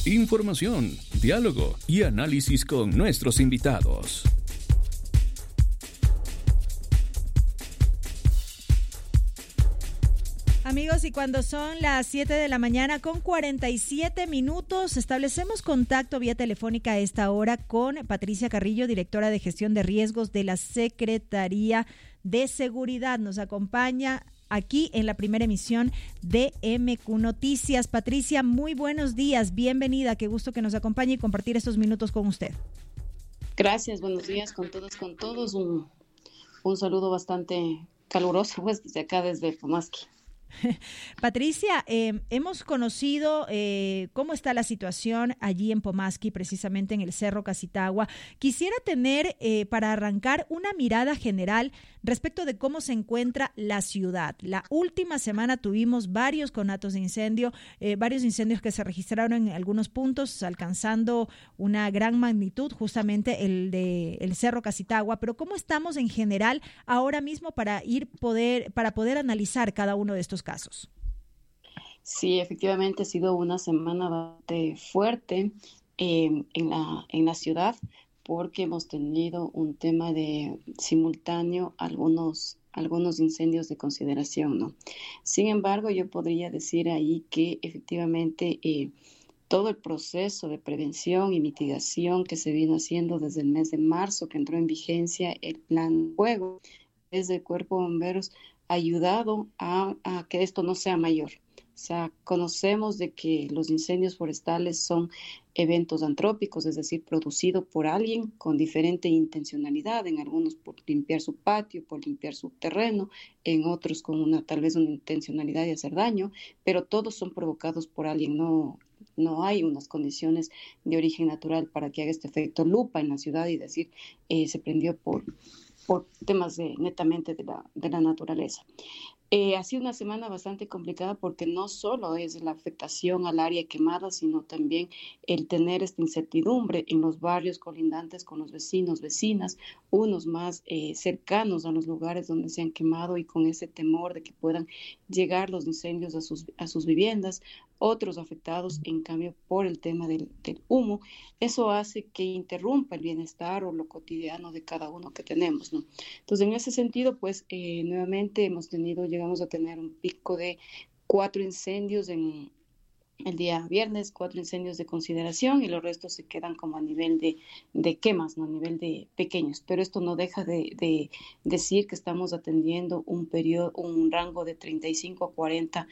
Información, diálogo y análisis con nuestros invitados. Amigos, y cuando son las 7 de la mañana con 47 minutos, establecemos contacto vía telefónica a esta hora con Patricia Carrillo, directora de Gestión de Riesgos de la Secretaría de Seguridad. Nos acompaña aquí en la primera emisión de MQ Noticias. Patricia, muy buenos días, bienvenida, qué gusto que nos acompañe y compartir estos minutos con usted. Gracias, buenos días con todos. Un saludo bastante caluroso pues, desde acá, desde Pomasqui. Patricia, hemos conocido cómo está la situación allí en Pomasqui, precisamente en el Cerro Casitagua. Quisiera tener, para arrancar, una mirada general respecto de cómo se encuentra la ciudad. La última semana tuvimos varios conatos de incendio, varios incendios que se registraron en algunos puntos, alcanzando una gran magnitud, justamente el de el Cerro Casitagua. Pero ¿cómo estamos en general ahora mismo para poder analizar cada uno de estos casos? Sí, efectivamente ha sido una semana bastante fuerte en la ciudad, porque hemos tenido un tema de simultáneo algunos incendios de consideración, ¿no? Sin embargo, yo podría decir ahí que efectivamente todo el proceso de prevención y mitigación que se vino haciendo desde el mes de marzo, que entró en vigencia el plan fuego, desde el Cuerpo de Bomberos, ha ayudado a que esto no sea mayor. O sea, conocemos de que los incendios forestales son eventos antrópicos, es decir, producidos por alguien con diferente intencionalidad, en algunos por limpiar su patio, por limpiar su terreno, en otros con tal vez una intencionalidad de hacer daño, pero todos son provocados por alguien. No hay unas condiciones de origen natural para que haga este efecto lupa en la ciudad y decir, se prendió por temas netamente de la naturaleza. Ha sido una semana bastante complicada porque no solo es la afectación al área quemada, sino también el tener esta incertidumbre en los barrios colindantes con los vecinos, vecinas, unos más cercanos a los lugares donde se han quemado y con ese temor de que puedan llegar los incendios a sus viviendas, otros afectados en cambio por el tema del humo. Eso hace que interrumpa el bienestar o lo cotidiano de cada uno que tenemos, ¿no? Entonces, en ese sentido, pues nuevamente llegamos a tener un pico de 4 incendios en el día viernes, 4 incendios de consideración y los restos se quedan como a nivel de quemas, ¿no? A nivel de pequeños. Pero esto no deja de decir que estamos atendiendo un rango de 35 a 40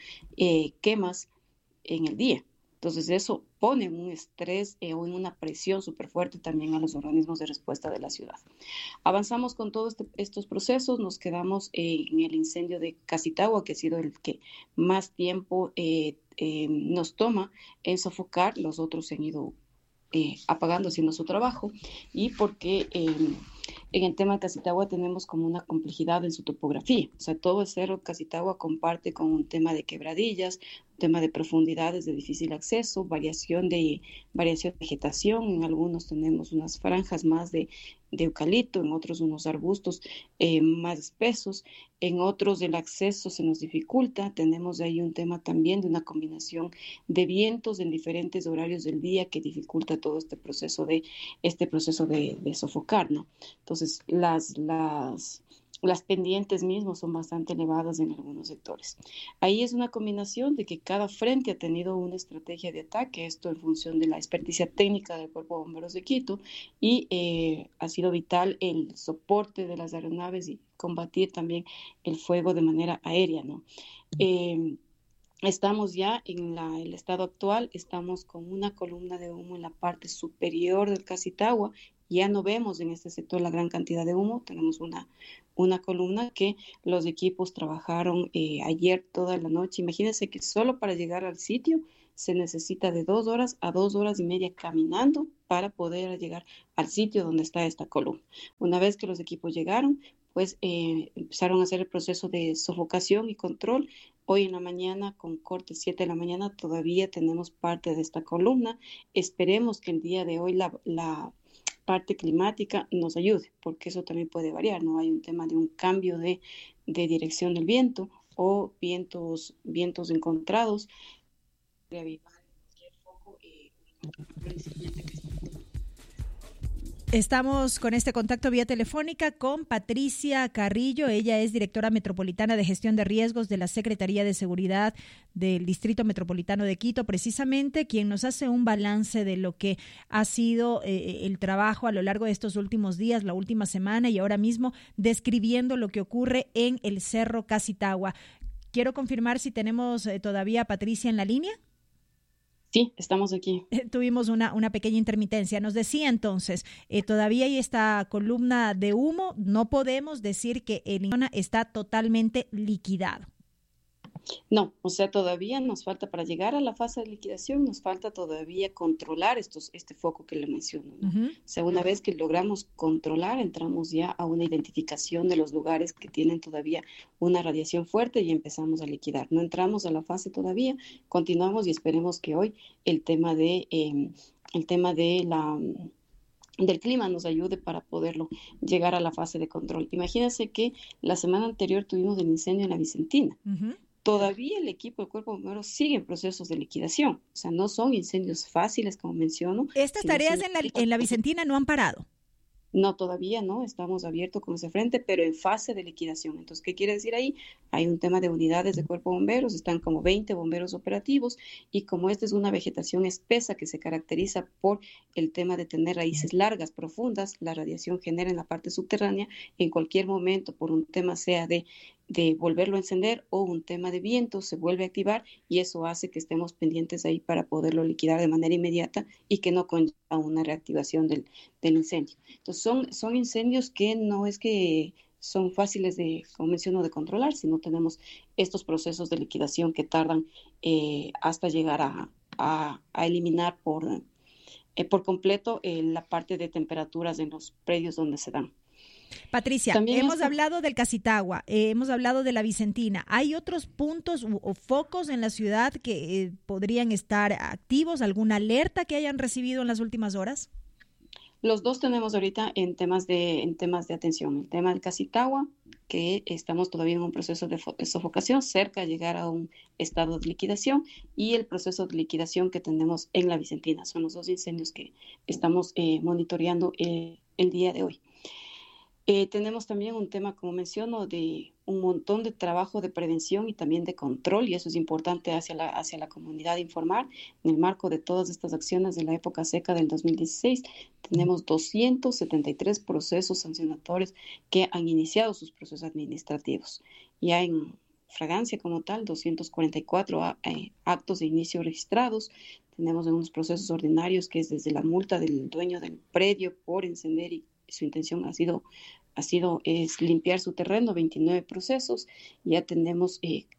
quemas en el día. Entonces eso pone un estrés o una presión súper fuerte también a los organismos de respuesta de la ciudad. Avanzamos con todos estos procesos, nos quedamos en el incendio de Casitagua, que ha sido el que más tiempo nos toma en sofocar. Los otros se han ido apagando, haciendo su trabajo, y porque en el tema de Casitagua tenemos como una complejidad en su topografía. O sea, todo el cerro Casitagua comparte con un tema de quebradillas, un tema de profundidades de difícil acceso, variación de vegetación. En algunos tenemos unas franjas más de eucalipto, en otros unos arbustos más espesos, en otros el acceso se nos dificulta. Tenemos ahí un tema también de una combinación de vientos en diferentes horarios del día que dificulta todo este proceso de sofocar, ¿no? Entonces, las pendientes mismos son bastante elevadas en algunos sectores. Ahí es una combinación de que cada frente ha tenido una estrategia de ataque, esto en función de la experticia técnica del Cuerpo de Bomberos de Quito, y ha sido vital el soporte de las aeronaves y combatir también el fuego de manera aérea, ¿no? Estamos ya en el estado actual, estamos con una columna de humo en la parte superior del Casitagua. Ya no vemos en este sector la gran cantidad de humo, tenemos una columna que los equipos trabajaron ayer toda la noche. Imagínense que solo para llegar al sitio se necesita de 2 horas a 2 horas y media caminando para poder llegar al sitio donde está esta columna. Una vez que los equipos llegaron, pues empezaron a hacer el proceso de sofocación y control. Hoy en la mañana, con corte 7 de la mañana, todavía tenemos parte de esta columna. Esperemos que el día de hoy la parte climática nos ayude, porque eso también puede variar, ¿no? Hay un tema de un cambio de dirección del viento o vientos encontrados. Reavivar cualquier foco Estamos con este contacto vía telefónica con Patricia Carrillo. Ella es directora metropolitana de gestión de riesgos de la Secretaría de Seguridad del Distrito Metropolitano de Quito, precisamente quien nos hace un balance de lo que ha sido el trabajo a lo largo de estos últimos días, la última semana y ahora mismo describiendo lo que ocurre en el Cerro Casitagua. Quiero confirmar si tenemos todavía a Patricia en la línea. Sí, estamos aquí. Tuvimos una pequeña intermitencia. Nos decía entonces, todavía hay esta columna de humo, no podemos decir que el Inona está totalmente liquidado. No, o sea, todavía nos falta, para llegar a la fase de liquidación, nos falta todavía controlar este foco que le menciono, ¿no? Uh-huh. O sea, una vez que logramos controlar, entramos ya a una identificación de los lugares que tienen todavía una radiación fuerte y empezamos a liquidar. No entramos a la fase todavía, continuamos y esperemos que hoy el tema del clima nos ayude para poderlo llegar a la fase de control. Imagínense que la semana anterior tuvimos el incendio en la Vicentina. Uh-huh. Todavía el equipo del Cuerpo de Bomberos sigue en procesos de liquidación. O sea, no son incendios fáciles, como menciono. ¿Estas tareas en la Vicentina no han parado? No, todavía no, estamos abiertos con ese frente, pero en fase de liquidación. Entonces, ¿qué quiere decir ahí? Hay un tema de unidades de Cuerpo de Bomberos, están como 20 bomberos operativos y como esta es una vegetación espesa que se caracteriza por el tema de tener raíces largas, profundas, la radiación genera en la parte subterránea, en cualquier momento, por un tema sea de volverlo a encender o un tema de viento, se vuelve a activar y eso hace que estemos pendientes ahí para poderlo liquidar de manera inmediata y que no conlleva una reactivación del incendio. Entonces son incendios que no es que son fáciles de, como menciono, de controlar, sino tenemos estos procesos de liquidación que tardan hasta llegar a eliminar por completo la parte de temperaturas en los predios donde se dan. Patricia, hemos hablado del Casitagua, hemos hablado de la Vicentina. ¿Hay otros puntos o focos en la ciudad que podrían estar activos? ¿Alguna alerta que hayan recibido en las últimas horas? Los dos tenemos ahorita en temas de atención. El tema del Casitagua, que estamos todavía en un proceso de sofocación, cerca de llegar a un estado de liquidación, y el proceso de liquidación que tenemos en la Vicentina. Son los dos incendios que estamos monitoreando el día de hoy. Tenemos también un tema, como menciono, de un montón de trabajo de prevención y también de control, y eso es importante hacia la comunidad informar. En el marco de todas estas acciones de la época seca del 2016, tenemos 273 procesos sancionatorios que han iniciado sus procesos administrativos. Ya en fragancia como tal, 244 actos de inicio registrados. Tenemos en unos procesos ordinarios que es desde la multa del dueño del predio por encender y su intención ha sido limpiar su terreno, 29 procesos. Ya tenemos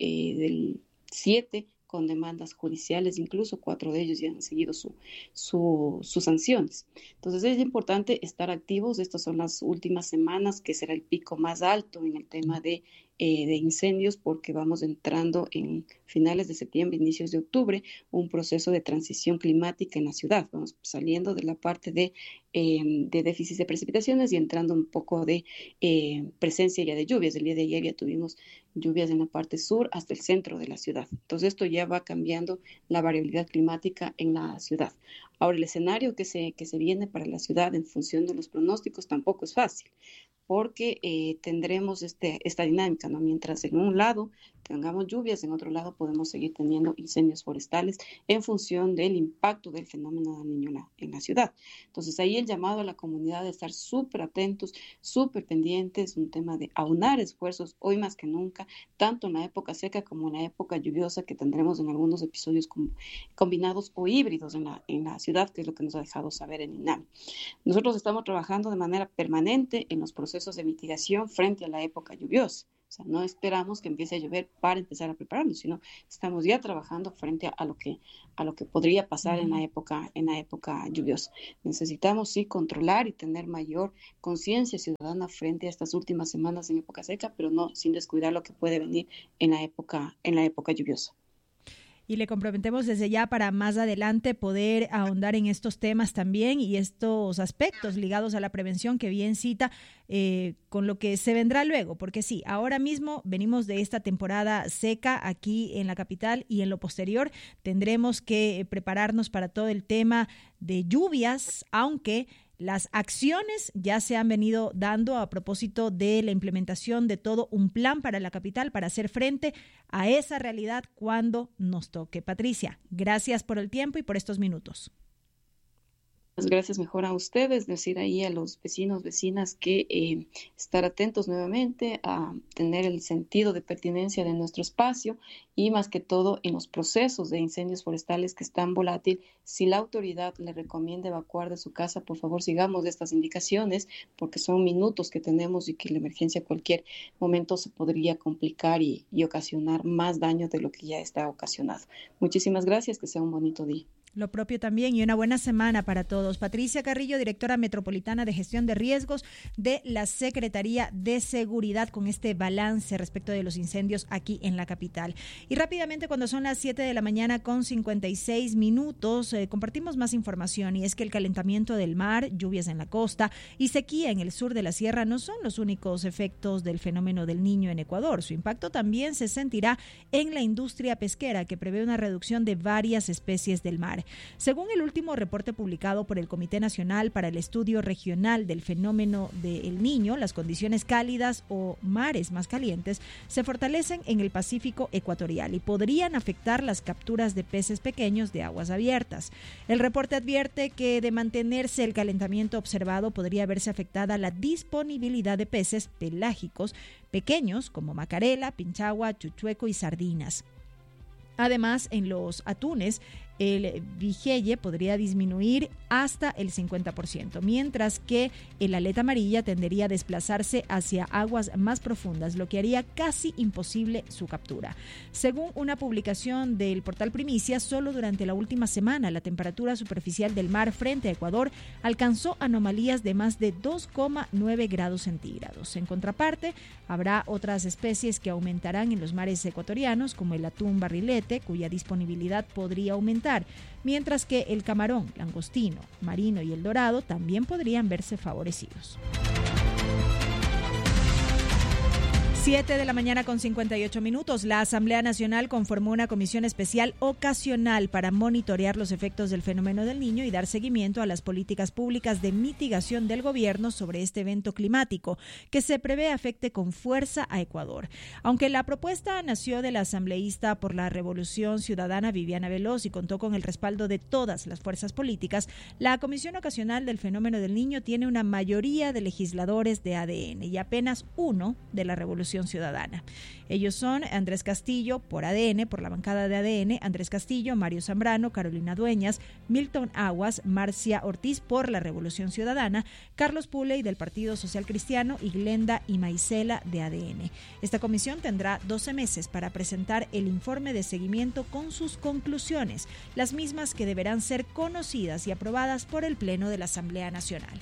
7 con demandas judiciales, incluso 4 de ellos ya han seguido sus sanciones. Entonces es importante estar activos. Estas son las últimas semanas que será el pico más alto en el tema de incendios, porque vamos entrando en finales de septiembre, inicios de octubre, un proceso de transición climática en la ciudad. Vamos saliendo de la parte de déficit de precipitaciones y entrando un poco de presencia ya de lluvias. El día de ayer ya tuvimos lluvias en la parte sur hasta el centro de la ciudad. Entonces esto ya va cambiando la variabilidad climática en la ciudad. Ahora, el escenario que se viene para la ciudad en función de los pronósticos tampoco es fácil, porque tendremos esta dinámica, ¿no? Mientras en un lado tengamos lluvias, en otro lado podemos seguir teniendo incendios forestales en función del impacto del fenómeno del Niño en la ciudad. Entonces ahí el llamado a la comunidad de estar súper atentos, súper pendientes, un tema de aunar esfuerzos hoy más que nunca, tanto en la época seca como en la época lluviosa, que tendremos en algunos episodios combinados o híbridos en la ciudad, que es lo que nos ha dejado saber el INAMI. Nosotros estamos trabajando de manera permanente en los procesos de mitigación frente a la época lluviosa. O sea, no esperamos que empiece a llover para empezar a prepararnos, sino estamos ya trabajando frente a lo que podría pasar en la época lluviosa. Necesitamos sí controlar y tener mayor conciencia ciudadana frente a estas últimas semanas en época seca, pero no sin descuidar lo que puede venir en la época lluviosa. y le comprometemos desde ya para más adelante poder ahondar en estos temas también y estos aspectos ligados a la prevención que bien cita, con lo que se vendrá luego, porque sí, ahora mismo venimos de esta temporada seca aquí en la capital y en lo posterior tendremos que prepararnos para todo el tema de lluvias, aunque las acciones ya se han venido dando a propósito de la implementación de todo un plan para la capital para hacer frente a esa realidad cuando nos toque. Patricia, gracias por el tiempo y por estos minutos. Gracias mejor a ustedes, decir ahí a los vecinos, vecinas que estar atentos nuevamente a tener el sentido de pertinencia de nuestro espacio y más que todo en los procesos de incendios forestales que están volátiles. Si la autoridad le recomienda evacuar de su casa, por favor sigamos estas indicaciones porque son minutos que tenemos y que la emergencia a cualquier momento se podría complicar y ocasionar más daño de lo que ya está ocasionado. Muchísimas gracias, que sea un bonito día. Lo propio también y una buena semana para todos. Patricia Carrillo, directora metropolitana de gestión de riesgos de la Secretaría de Seguridad, con este balance respecto de los incendios aquí en la capital. Y rápidamente, cuando son las 7 de la mañana con 56 minutos, compartimos más información, y es que el calentamiento del mar, lluvias en la costa y sequía en el sur de la sierra no son los únicos efectos del fenómeno del Niño en Ecuador. Su impacto también se sentirá en la industria pesquera, que prevé una reducción de varias especies del mar. Según el último reporte publicado por el Comité Nacional para el Estudio Regional del Fenómeno del Niño, las condiciones cálidas o mares más calientes se fortalecen en el Pacífico ecuatorial y podrían afectar las capturas de peces pequeños de aguas abiertas. El reporte advierte que de mantenerse el calentamiento observado podría verse afectada la disponibilidad de peces pelágicos pequeños como macarela, pinchagua, chuchueco y sardinas. Además, en los atunes, el vigelle podría disminuir hasta el 50%, mientras que el aleta amarilla tendería a desplazarse hacia aguas más profundas, lo que haría casi imposible su captura. Según una publicación del portal Primicia, solo durante la última semana la temperatura superficial del mar frente a Ecuador alcanzó anomalías de más de 2,9 grados centígrados. En contraparte, habrá otras especies que aumentarán en los mares ecuatorianos, como el atún barrilete, cuya disponibilidad podría aumentar, mientras que el camarón, langostino, marino y el dorado también podrían verse favorecidos. 7 de la mañana con 58 minutos. La Asamblea Nacional conformó una comisión especial ocasional para monitorear los efectos del fenómeno del Niño y dar seguimiento a las políticas públicas de mitigación del gobierno sobre este evento climático que se prevé afecte con fuerza a Ecuador. Aunque la propuesta nació de la asambleísta por la Revolución Ciudadana Viviana Veloz y contó con el respaldo de todas las fuerzas políticas, la Comisión Ocasional del Fenómeno del Niño tiene una mayoría de legisladores de ADN y apenas uno de la Revolución Ciudadana. Ellos son Andrés Castillo por ADN, por la bancada de ADN, Andrés Castillo, Mario Zambrano, Carolina Dueñas, Milton Aguas, Marcia Ortiz por la Revolución Ciudadana, Carlos Puley del Partido Social Cristiano y Glenda y Maicela de ADN. Esta comisión tendrá 12 meses para presentar el informe de seguimiento con sus conclusiones, las mismas que deberán ser conocidas y aprobadas por el Pleno de la Asamblea Nacional.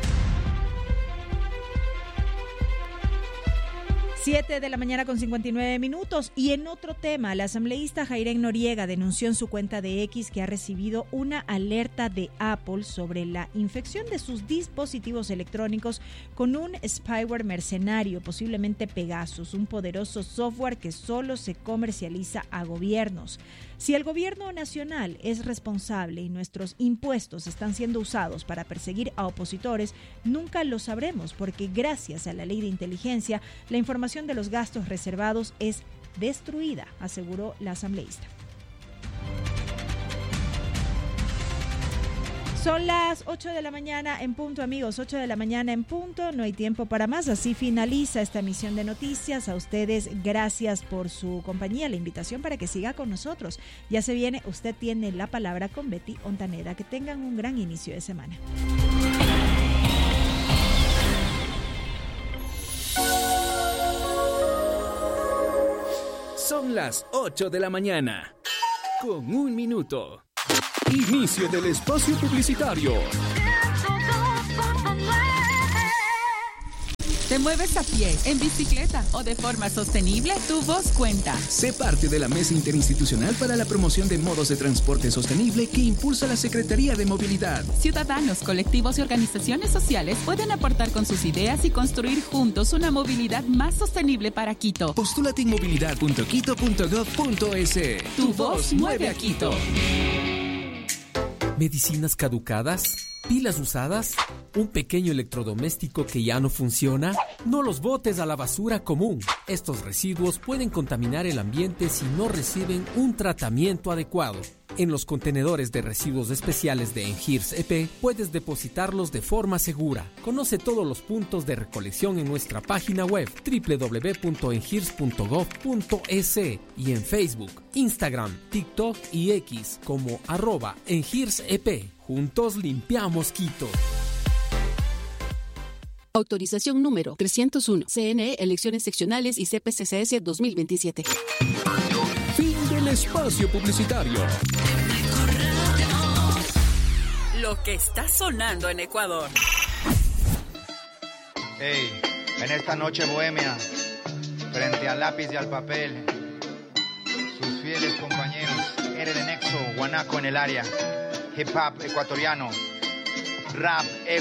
7 de la mañana con 59 minutos. Y en otro tema, la asambleísta Jairén Noriega denunció en su cuenta de X que ha recibido una alerta de Apple sobre la infección de sus dispositivos electrónicos con un spyware mercenario, posiblemente Pegasus, un poderoso software que solo se comercializa a gobiernos. Si el gobierno nacional es responsable y nuestros impuestos están siendo usados para perseguir a opositores, nunca lo sabremos porque gracias a la ley de inteligencia, la información de los gastos reservados es destruida, aseguró la asambleísta. Son las 8 de la mañana en punto, amigos, 8 de la mañana en punto, no hay tiempo para más, así finaliza esta emisión de noticias. A ustedes, gracias por su compañía, la invitación para que siga con nosotros. Ya se viene, usted tiene la palabra con Betty Ontaneda. Que tengan un gran inicio de semana. Son las 8 de la mañana, con 1 minuto. Inicio del espacio publicitario. ¿Te mueves a pie, en bicicleta o de forma sostenible? Tu voz cuenta. Sé parte de la Mesa Interinstitucional para la Promoción de Modos de Transporte Sostenible que impulsa la Secretaría de Movilidad. Ciudadanos, colectivos y organizaciones sociales pueden aportar con sus ideas y construir juntos una movilidad más sostenible para Quito. Postúlate en movilidad.quito.gov.es. Tu voz mueve a Quito. ¿Medicinas caducadas? ¿Pilas usadas? ¿Un pequeño electrodoméstico que ya no funciona? No los botes a la basura común. Estos residuos pueden contaminar el ambiente si no reciben un tratamiento adecuado. En los contenedores de residuos especiales de Engirs EP puedes depositarlos de forma segura. Conoce todos los puntos de recolección en nuestra página web www.engirs.gov.es y en Facebook, Instagram, TikTok y X como @EngirsEP. Juntos limpiamos Quito. Autorización número 301. CNE, Elecciones Seccionales y CPCCS 2027. Fin del espacio publicitario. Lo que está sonando en Ecuador. Hey, en esta noche bohemia, frente al lápiz y al papel, sus fieles compañeros, R de Nexo, Guanaco en el área, hip hop ecuatoriano, rap